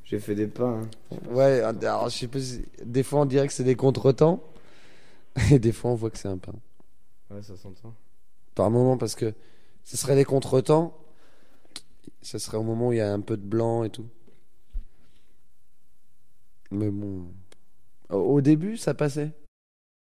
J'ai fait des pains. Hein. Ouais, alors je sais pas des fois on dirait que c'est des contretemps et des fois on voit que c'est un pain. Ouais, ça s'entend. Par moment, parce que ce serait des contretemps, ce serait au moment où il y a un peu de blanc et tout. Mais bon, au début ça passait.